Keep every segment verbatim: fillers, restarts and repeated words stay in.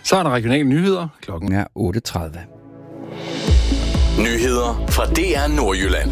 Så er der regionale nyheder. Klokken er otte tredive. Nyheder fra D R Nordjylland.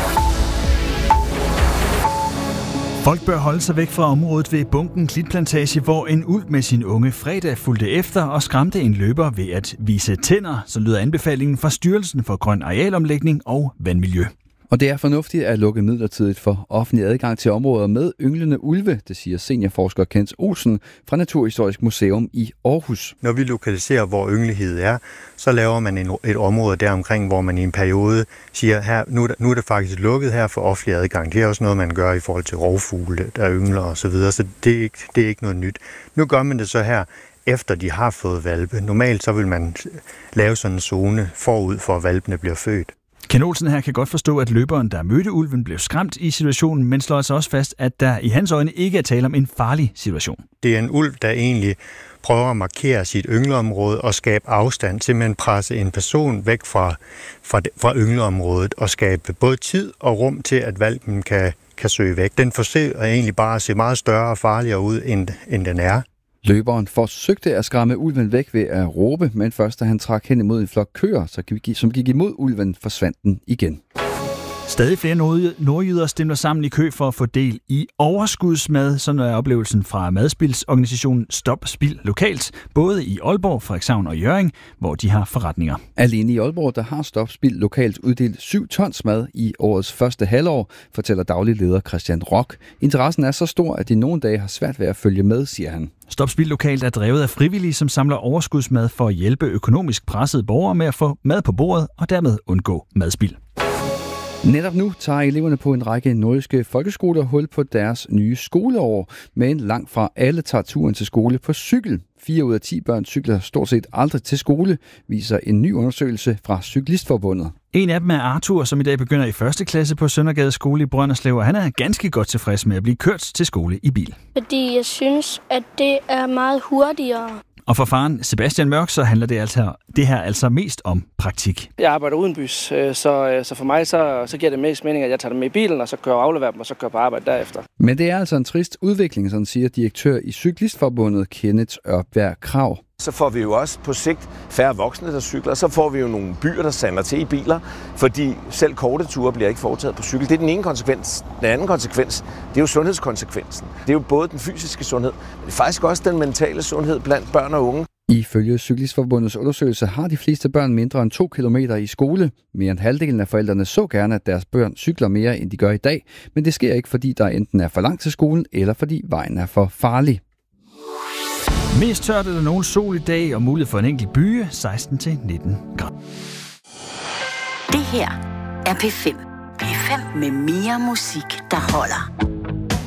Folk bør holde sig væk fra området ved Bunken Klitplantage, hvor en ulv med sin unge fredag fulgte efter og skræmte en løber ved at vise tænder, så lyder anbefalingen fra Styrelsen for Grøn Arealomlægning og Vandmiljø. Og det er fornuftigt at lukke midlertidigt for offentlig adgang til områder med ynglende ulve, det siger seniorforsker Kent Olsen fra Naturhistorisk Museum i Aarhus. Når vi lokaliserer, hvor ynglighed er, så laver man en, et område deromkring, hvor man i en periode siger, her, nu, er, nu er det faktisk lukket her for offentlig adgang. Det er også noget, man gør i forhold til rovfugle, der yngler osv., så, videre, så det er, ikke, det er ikke noget nyt. Nu gør man det så her, efter de har fået hvalpe. Normalt så vil man lave sådan en zone forud for, at hvalpene bliver født. Ken Olsen her kan godt forstå, at løberen, der mødte ulven, blev skræmt i situationen, men slår altså også fast, at der i hans øjne ikke er tale om en farlig situation. Det er en ulv, der egentlig prøver at markere sit yngleområde og skabe afstand, simpelthen presse en person væk fra, fra, fra yngleområdet og skabe både tid og rum til, at hvalpen kan, kan søge væk. Den forsøger egentlig bare at se meget større og farligere ud, end, end den er. Løberen forsøgte at skræmme ulven væk ved at råbe, men først da han trak hen imod en flok køer, som gik imod ulven, forsvandt den igen. Stadig flere nordjyder stemmer sammen i kø for at få del i overskudsmad. Sådan er oplevelsen fra madspildsorganisationen Stop Spild lokalt, både i Aalborg, Frederikshavn og Hjørring, hvor de har forretninger. Alene i Aalborg, der har Stop Spild lokalt uddelt syv tons mad i årets første halvår, fortæller daglig leder Christian Rock. Interessen er så stor, at de nogle dage har svært ved at følge med, siger han. Stop Spild lokalt er drevet af frivillige, som samler overskudsmad for at hjælpe økonomisk pressede borgere med at få mad på bordet og dermed undgå madspild. Netop nu tager eleverne på en række nordjyske folkeskoler hul på deres nye skoleår, men langt fra alle tager turen til skole på cykel. Fire ud af ti børn cykler stort set aldrig til skole, viser en ny undersøgelse fra Cyklistforbundet. En af dem er Arthur, som i dag begynder i første klasse på Søndergade skole i Brønderslev, og han er ganske godt tilfreds med at blive kørt til skole i bil. Fordi jeg synes, at det er meget hurtigere. Og for faren Sebastian Mørk, så handler det, altså, det her altså mest om praktik. Jeg arbejder udenbys, så, så for mig så, så giver det mest mening, at jeg tager dem med i bilen, og så kører jeg afleverer dem, og så kører på arbejde derefter. Men det er altså en trist udvikling, sådan siger direktør i Cyklistforbundet Kenneth Ørberg Krav. Så får vi jo også på sigt færre voksne, der cykler. Så får vi jo nogle byer, der sander til i biler, fordi selv korte ture bliver ikke foretaget på cykel. Det er den ene konsekvens. Den anden konsekvens, det er jo sundhedskonsekvensen. Det er jo både den fysiske sundhed, men det er faktisk også den mentale sundhed blandt børn og unge. Ifølge Cyklistforbundets undersøgelse har de fleste børn mindre end to kilometer i skole. Mere end halvdelen af forældrene så gerne, at deres børn cykler mere, end de gør i dag, men det sker ikke, fordi der enten er for langt til skolen, eller fordi vejen er for farlig. Mest tørt er der nogen sol i dag og mulighed for en enkelt byge, seksten til nitten grader. Det her er P fem. P fem med mere musik, der holder.